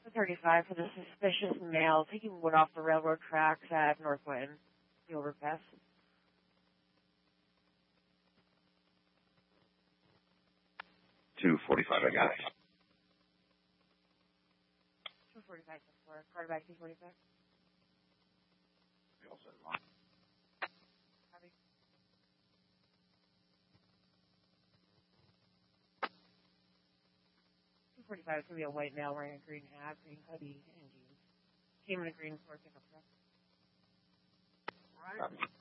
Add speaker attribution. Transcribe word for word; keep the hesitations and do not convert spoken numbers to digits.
Speaker 1: thirty-five for the suspicious male taking wood off the railroad tracks at North Winton, the overpass.
Speaker 2: two forty-five, I got it.
Speaker 1: two forty-five, four. Quarterback, two forty-five.
Speaker 2: We all set along.
Speaker 1: Copy. two forty-five is going to be a white male wearing a green hat, green hoodie, and jeans. Came in a green Ford pickup truck.
Speaker 2: Copy.